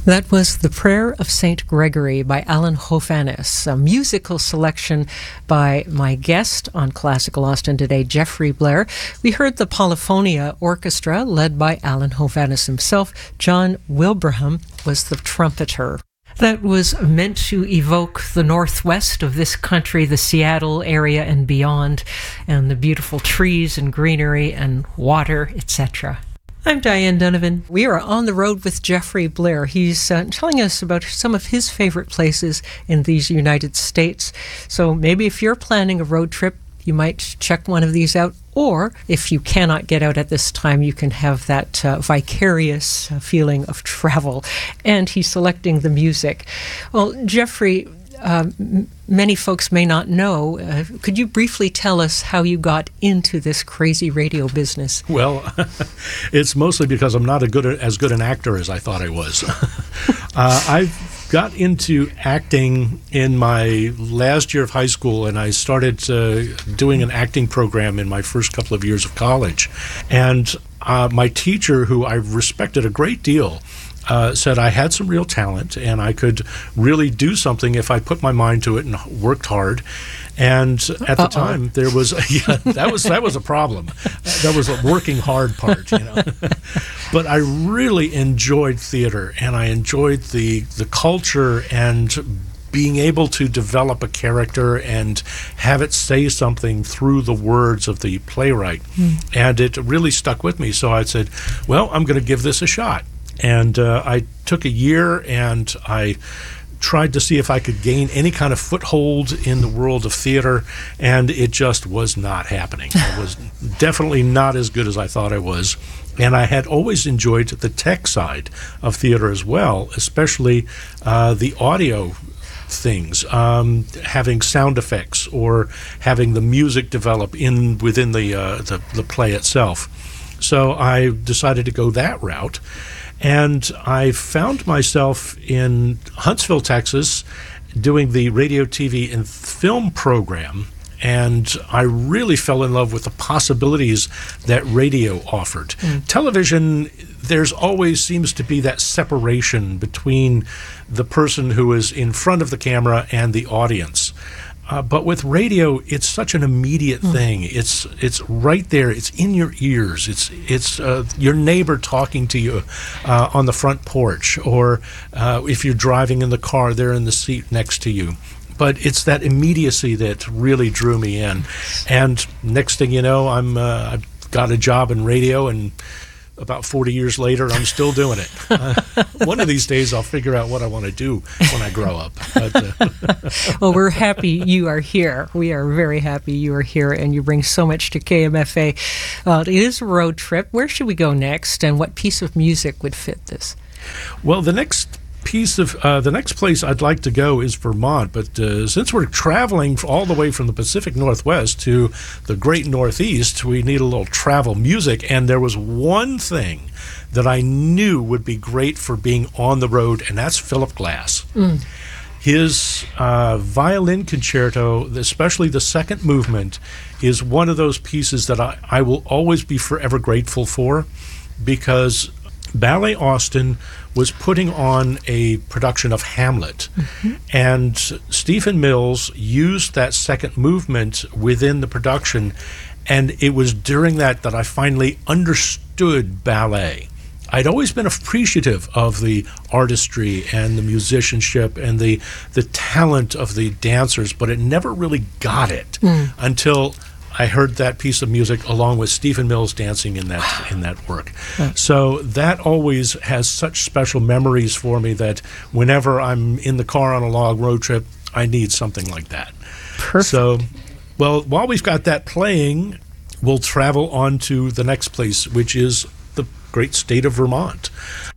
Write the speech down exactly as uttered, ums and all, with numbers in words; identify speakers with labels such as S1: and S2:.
S1: That was The Prayer of Saint Gregory by Alan Hovhaness, a musical selection by my guest on Classical Austin today, Jeffrey Blair. We heard the Polyphonia Orchestra, led by Alan Hovhaness himself. John Wilbraham was the trumpeter. That was meant to evoke the northwest of this country, the Seattle area and beyond, and the beautiful trees and greenery and water, et cetera. I'm Diane Donovan. We are on the road with Jeffrey Blair. He's uh, telling us about some of his favorite places in these United States. So maybe if you're planning a road trip, you might check one of these out. Or if you cannot get out at this time, you can have that uh, vicarious uh, feeling of travel. And he's selecting the music. Well, Jeffrey, uh, m- many folks may not know. Uh, could you briefly tell us how you got into this crazy radio business?
S2: Well, it's mostly because I'm not a good as good an actor as I thought I was. uh, I got into acting in my last year of high school, and I started uh, doing an acting program in my first couple of years of college. And uh, my teacher, who I respected a great deal, Uh, said I had some real talent and I could really do something if I put my mind to it and worked hard. And at the
S1: Uh-oh.
S2: time, there was yeah, that was that was a problem. That was a working hard part, you know. But I really enjoyed theater, and I enjoyed the the culture and being able to develop a character and have it say something through the words of the playwright. Mm. And it really stuck with me. So I said, well, I'm going to give this a shot. And uh, I took a year and I tried to see if I could gain any kind of foothold in the world of theater, and it just was not happening. I was definitely not as good as I thought I was. And I had always enjoyed the tech side of theater as well, especially uh, the audio things, um, having sound effects or having the music develop in within the, uh, the the play itself. So I decided to go that route. And I found myself in Huntsville, Texas, doing the radio, T V, and film program. And I really fell in love with the possibilities that radio offered. Mm. Television, there's always seems to be that separation between the person who is in front of the camera and the audience. Uh, but with radio, it's such an immediate mm. thing. It's it's right there. It's in your ears. It's it's uh, your neighbor talking to you uh, on the front porch, or uh, if you're driving in the car, they're in the seat next to you. But it's that immediacy that really drew me in. And next thing you know, I'm uh, I've got a job in radio, and about forty years later, I'm still doing it. Uh, one of these days, I'll figure out what I want to do when I grow up. But, uh,
S1: well, we're happy you are here. We are very happy you are here, and you bring so much to K M F A. Uh, it is a road trip. Where should we go next, and what piece of music would fit this?
S2: Well, the next piece of uh, the next place I'd like to go is Vermont, but uh, since we're traveling all the way from the Pacific Northwest to the Great Northeast, we need a little travel music. And there was one thing that I knew would be great for being on the road, and that's Philip Glass. Mm. His uh, violin concerto, especially the second movement, is one of those pieces that I, I will always be forever grateful for, because Ballet Austin was putting on a production of Hamlet, mm-hmm. and Stephen Mills used that second movement within the production, and it was during that that I finally understood ballet. I'd always been appreciative of the artistry and the musicianship and the the talent of the dancers, but it never really got it mm. until I heard that piece of music along with Stephen Mills dancing in that in that work. Yeah. So that always has such special memories for me that whenever I'm in the car on a long road trip, I need something like that.
S1: Perfect.
S2: So, well, while we've got that playing, we'll travel on to the next place, which is the great state of Vermont.